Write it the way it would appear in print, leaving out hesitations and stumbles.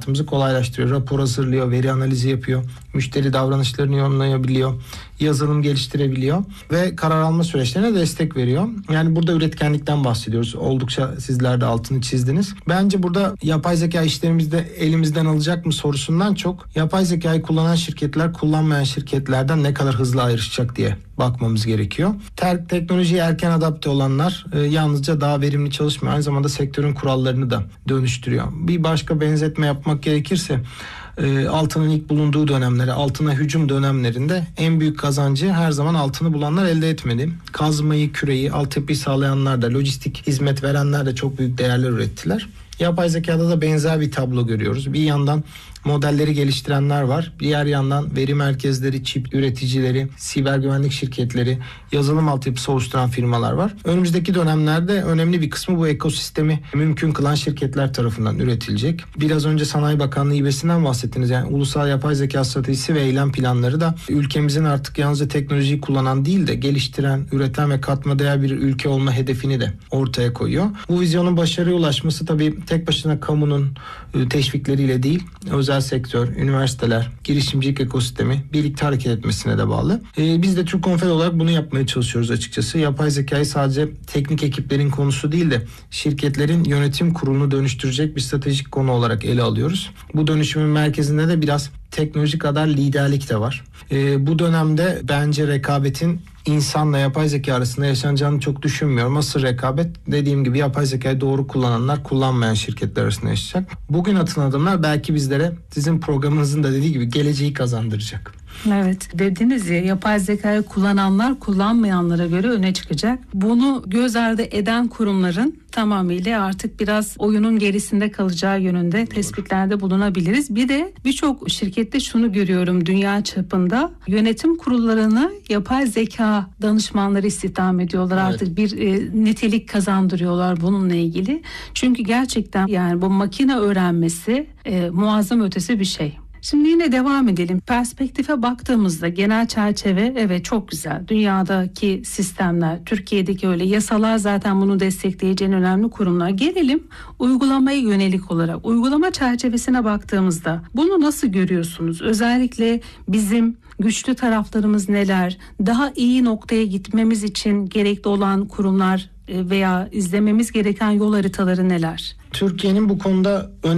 hayatımızı kolaylaştırıyor. Rapor hazırlıyor, veri analizi yapıyor, müşteri davranışlarını yorumlayabiliyor, yazılım geliştirebiliyor ve karar alma süreçlerine destek veriyor. Yani burada üretkenlikten bahsediyoruz. Oldukça sizler de altını çizdiniz. Bence burada yapay zeka işlerimizde elimizden alacak mı sorusundan çok yapay zekayı kullanan şirketler kullanmayan şirketlerden ne kadar hızlı ayrışacak diye bakmamız gerekiyor. Teknolojiye erken adapte olanlar yalnızca daha verimli çalışmıyor. Aynı zamanda sektörün kurallarını da dönüştürüyor. Bir başka benzetme yapmak gerekirse altının ilk bulunduğu dönemlere, altına hücum dönemlerinde en büyük kazancı her zaman altını bulanlar elde etmedi. Kazmayı, küreyi, altyapıyı sağlayanlar da, lojistik hizmet verenler de çok büyük değerler ürettiler. Yapay zekada da benzer bir tablo görüyoruz. Bir yandan modelleri geliştirenler var. Diğer yandan veri merkezleri, çip üreticileri, siber güvenlik şirketleri, yazılım altyapısı oluşturan firmalar var. Önümüzdeki dönemlerde önemli bir kısmı bu ekosistemi mümkün kılan şirketler tarafından üretilecek. Biraz önce Sanayi Bakanlığı İB'sinden bahsettiniz. Yani ulusal yapay zeka stratejisi ve eylem planları da ülkemizin artık yalnızca teknolojiyi kullanan değil de geliştiren, üreten ve katma değer bir ülke olma hedefini de ortaya koyuyor. Bu vizyonun başarıya ulaşması tabii tek başına kamunun teşvikleriyle değil, özel sektör, üniversiteler, girişimcilik ekosistemi birlikte hareket etmesine de bağlı. Biz de Türk Konfed olarak bunu yapmaya çalışıyoruz açıkçası. Yapay zekayı sadece teknik ekiplerin konusu değil de şirketlerin yönetim kurulunu dönüştürecek bir stratejik konu olarak ele alıyoruz. Bu dönüşümün merkezinde de biraz teknoloji kadar liderlik de var. Bu dönemde bence rekabetin insanla yapay zeka arasında yaşanacağını çok düşünmüyorum. Asıl rekabet dediğim gibi yapay zekayı doğru kullananlar, kullanmayan şirketler arasında yaşayacak. Bugün atılan adımlar belki bizlere sizin programınızın da dediği gibi geleceği kazandıracak. Evet, dediniz ya, yapay zekayı kullananlar kullanmayanlara göre öne çıkacak. Bunu göz ardı eden kurumların tamamıyla artık biraz oyunun gerisinde kalacağı yönünde tespitlerde bulunabiliriz. Bir de birçok şirkette şunu görüyorum, dünya çapında yönetim kurullarını yapay zeka danışmanları istihdam ediyorlar. Evet. Artık bir nitelik kazandırıyorlar bununla ilgili. Çünkü gerçekten yani bu makine öğrenmesi muazzam ötesi bir şey. Şimdi yine devam edelim. Perspektife baktığımızda genel çerçeve evet çok güzel. Dünyadaki sistemler, Türkiye'deki öyle yasalar zaten bunu destekleyeceğin önemli kurumlar. Gelelim uygulamaya yönelik olarak. Uygulama çerçevesine baktığımızda bunu nasıl görüyorsunuz? Özellikle bizim güçlü taraflarımız neler? Daha iyi noktaya gitmemiz için gerekli olan kurumlar veya izlememiz gereken yol haritaları neler? Türkiye'nin bu konuda